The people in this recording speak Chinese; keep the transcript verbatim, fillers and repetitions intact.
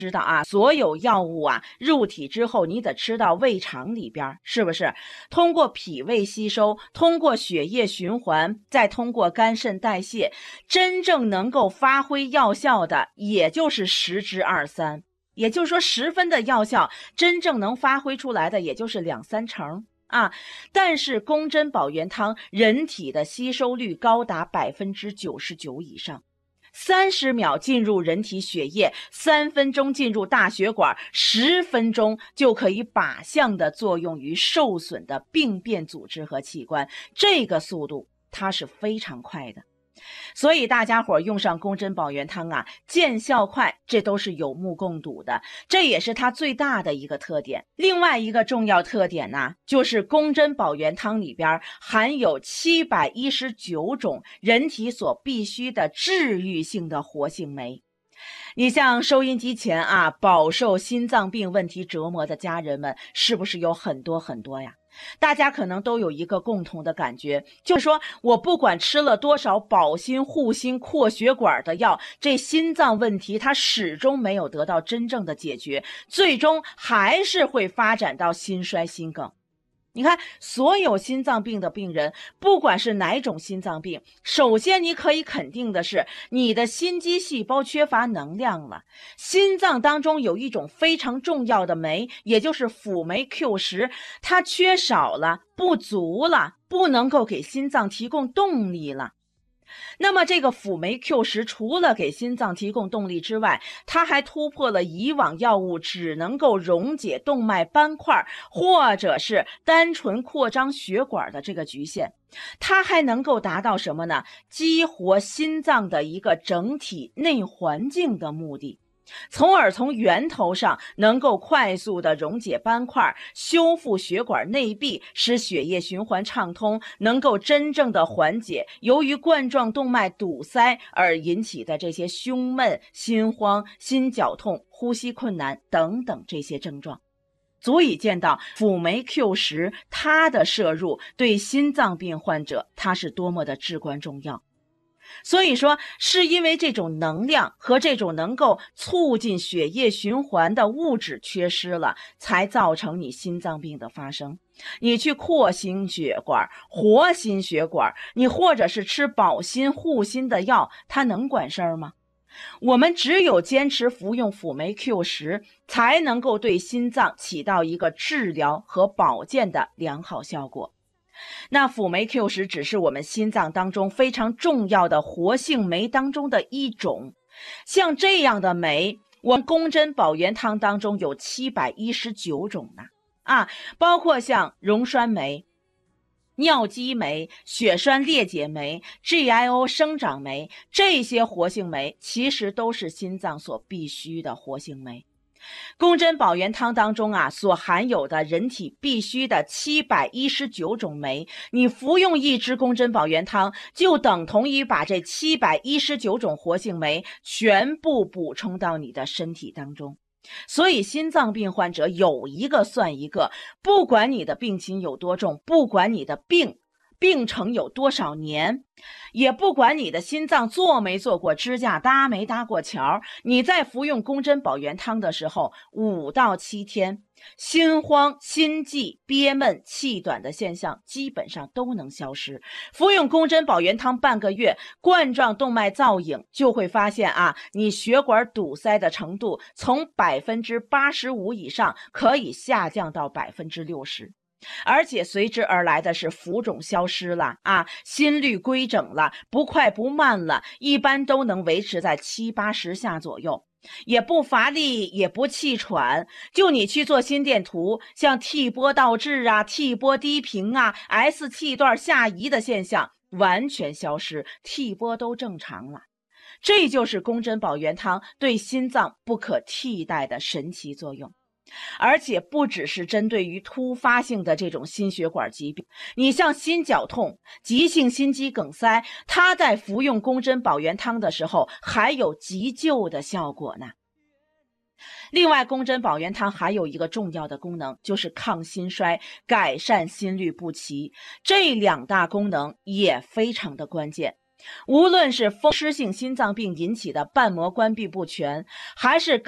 知道啊，所有药物啊入体之后，你得吃到胃肠里边，是不是？通过脾胃吸收，通过血液循环，再通过肝肾代谢，真正能够发挥药效的，也就是十之二三。也就是说，十分的药效，真正能发挥出来的，也就是两三成。啊，但是宫针保元汤人体的吸收率高达百分之九十九以上。三十秒进入人体血液，三分钟进入大血管，十分钟就可以靶向的作用于受损的病变组织和器官，这个速度它是非常快的。所以大家伙用上宫针保元汤啊，见效快，这都是有目共睹的，这也是它最大的一个特点。另外一个重要特点呢，就是宫针保元汤里边含有七百一十九种人体所必需的治愈性的活性酶。你像收音机前啊，饱受心脏病问题折磨的家人们，是不是有很多很多呀？大家可能都有一个共同的感觉，就是说我不管吃了多少保心、护心、扩血管的药，这心脏问题它始终没有得到真正的解决，最终还是会发展到心衰、心梗。你看，所有心脏病的病人，不管是哪种心脏病，首先你可以肯定的是，你的心肌细胞缺乏能量了。心脏当中有一种非常重要的酶，也就是辅酶 Q 十，它缺少了，不足了，不能够给心脏提供动力了。那么这个辅酶 Q 十除了给心脏提供动力之外，它还突破了以往药物只能够溶解动脉斑块或者是单纯扩张血管的这个局限，它还能够达到什么呢？激活心脏的一个整体内环境的目的，从而从源头上能够快速的溶解斑块，修复血管内壁，使血液循环畅通，能够真正的缓解由于冠状动脉堵塞而引起的这些胸闷、心慌、心绞痛、呼吸困难等等这些症状。足以见到辅酶 Q 十 它的摄入对心脏病患者它是多么的至关重要。所以说，是因为这种能量和这种能够促进血液循环的物质缺失了，才造成你心脏病的发生。你去扩心血管、活心血管，你或者是吃保心护心的药，它能管事儿吗？我们只有坚持服用辅酶 Q 十，才能够对心脏起到一个治疗和保健的良好效果。那辅酶 Q 十 只是我们心脏当中非常重要的活性酶当中的一种，像这样的酶，我们宫针保元汤当中有七百一十九种呢，啊，包括像溶栓酶、尿激酶、血栓裂解酶、G I O 生长酶，这些活性酶其实都是心脏所必需的活性酶。宫针保元汤当中啊，所含有的人体必需的七百一十九种酶，你服用一支宫针保元汤，就等同于把这七百一十九种活性酶全部补充到你的身体当中。所以心脏病患者有一个算一个，不管你的病情有多重，不管你的病病程有多少年，也不管你的心脏做没做过支架，搭没搭过桥，你在服用宫针保元汤的时候，五到七天，心慌、心悸、憋闷、气短的现象基本上都能消失。服用宫针保元汤半个月，冠状动脉造影就会发现啊，你血管堵塞的程度从百分之八十五以上可以下降到百分之六十。而且随之而来的是浮肿消失了啊，心率规整了，不快不慢了，一般都能维持在七八十下左右，也不乏力，也不气喘。就你去做心电图，像 T 波倒置啊、T 波低频啊、S 气段下移的现象完全消失， T 波都正常了。这就是宫针保元汤对心脏不可替代的神奇作用。而且不只是针对于突发性的这种心血管疾病，你像心绞痛、急性心肌梗塞，它在服用宫针保元汤的时候还有急救的效果呢。另外，宫针保元汤还有一个重要的功能，就是抗心衰、改善心律不齐，这两大功能也非常的关键。无论是风湿性心脏病引起的瓣膜关闭不全，还是